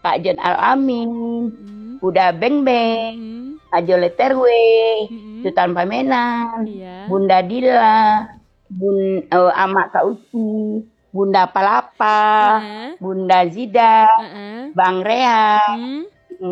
Kak Jen Al-Amin, Mm-mm. Bunda Beng Beng, Mm-mm. Ajo Leterwe, Mm-mm. Sultan Pamenan, Iya. Bunda Dila, Amak Kak Uci, Bunda Palapa, Heeh. Bunda Zida, Heeh. Bang Rea, Mm.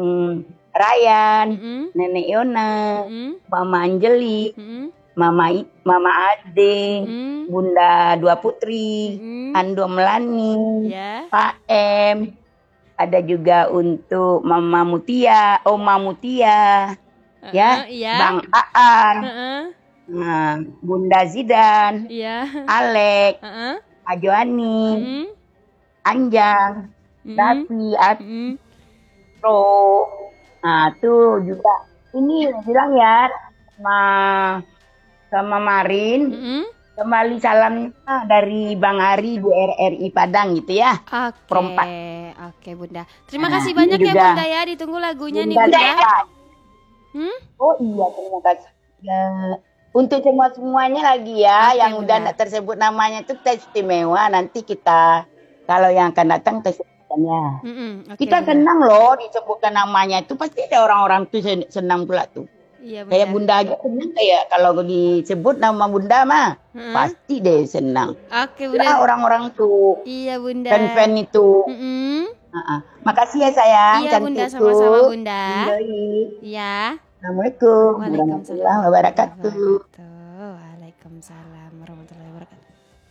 Ryan, Mm-mm. Nenek Yona, Mm-mm. Mama Anjeli, Mm-mm. Mama Ade, Mm-mm. Bunda Dua Putri, Mm-mm. Ando Melani, Ya. Pak M, ada juga untuk Mama Mutia, Oma Mutia, Heeh. ya, Iya. Bang Aan, Heeh. nah, Bunda Zidan, Iya. Alek, Heeh. Ajoani, Mm-mm. Anjang, Mm-mm. Davi, Mm-mm. Atro, nah tuh juga ini bilang ya sama sama Marin Mm-mm. kembali salamnya dari Bang Ari di RRI Padang gitu ya, Oke, perempat. oke Bunda. Terima Nah, kasih ini banyak ya juga Bunda ya. Ditunggu lagunya nih Bunda Bunda. Zita. Hmm? Oh iya, terima kasih. Ya, untuk semuanya lagi ya, Oke yang udah Bunda. tidak tersebut namanya itu tes istimewa. Nanti kita kalau yang akan datang tes istimewa. Mm-mm. Oke Kita Bunda. senang loh disebutkan namanya itu pasti ada orang-orang tuh senang pula tuh. Iya Kayak Bunda. Bunda aja senang kayak kalau disebut nama Bunda mah Heeh. pasti deh senang. Oke Bunda. Lah orang-orang tuh Iya Bunda. fan-fan itu. Mm-mm. Heeh. Makasih ya sayang, Iya Bunda, cantikku. sama-sama Bunda. Indoi. Iya. Assalamualaikum Waalaikumsalam warahmatullahi warahmatullahi wabarakatuh. wabarakatuh. Waalaikumsalam warahmatullahi wabarakatuh.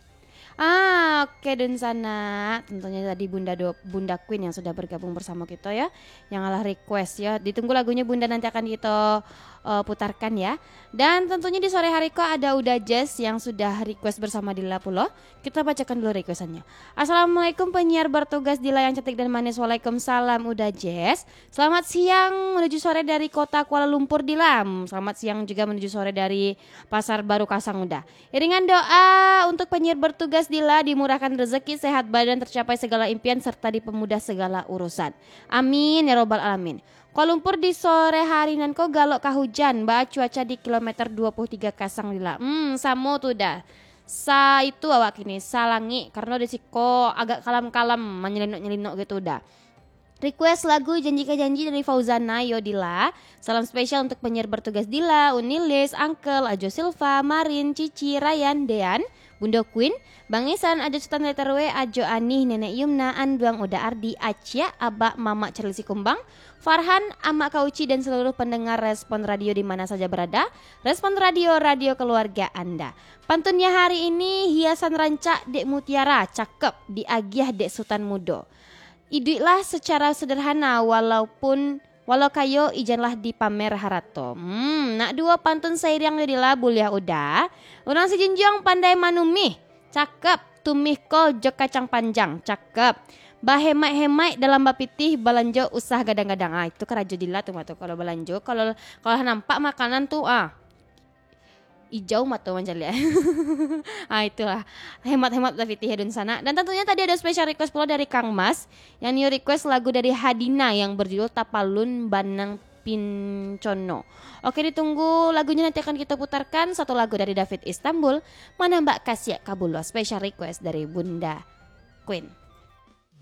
Ah, oke dan sana tentunya tadi Bunda Queen yang sudah bergabung bersama kita ya, yang adalah request ya. Ditunggu lagunya Bunda nanti akan kita putarkan ya. Dan tentunya di sore hari kok ada Uda Jazz yang sudah request bersama Dila Pulo. Kita bacakan dulu requestannya. Assalamualaikum penyiar bertugas Dila yang cantik dan manis. Waalaikumsalam Uda Jazz. Selamat siang menuju sore dari kota Kuala Lumpur Dilam. Selamat siang juga menuju sore dari Pasar Baru Kasang Uda. Iringan doa untuk penyiar bertugas Dila dimurahkan rezeki, sehat badan, tercapai segala impian serta dipemudah segala urusan. Amin ya robbal alamin. Kuala Lumpur di sore hari nanko galok kahujan, ba cuaca di kilometer 23 Kasang Dila. Samo tuh dah. Sa itu awak kini salangi karena desiko agak kalam-kalam menyelinok-nyelinok gitu udah. Request lagu Janjika Janji dari Fauzana Yodila. Salam spesial untuk penyiar bertugas Dila, Unilis, Uncle, Ajo Silva, Marin, Cici, Ryan, Dean, Bunda Queen, Bang Isan, Ajo Sultan Letterwe, Ajo Anih, Nenek Yumna, Anduang Uda Ardi, Acia, Abak, Mama Cerlisi Kumbang, Farhan, Amak Kauci dan seluruh pendengar Respon Radio di mana saja berada. Respon Radio, radio keluarga Anda. Pantunnya hari ini hiasan rancak Dek Mutiara, cakep, diagiah Dek Sultan Mudo. Idiklah secara sederhana walau kayo ijanlah dipamer harato. Nak dua pantun sair yang dilabul ya udah. Orang si junjung pandai manumih. Cakep. Tumih ko jok kacang panjang. Cakep. Bahemai-hemai dalam bapitih balanjo usah gadang-gadang. Itu kerajo dila tuh kalau balanjo. Kalau nampak makanan tuh Ijau mata mencari ya. Itulah hemat-hemat tapi Hidun sana. Dan tentunya tadi ada special request pula dari Kang Mas yang new request lagu dari Hadina yang berjudul Tapalun Banang Pincono. Oke, ditunggu lagunya nanti akan kita putarkan. Satu lagu dari David Istanbul, Mana Mbak Kasya Kabulo, special request dari Bunda Queen.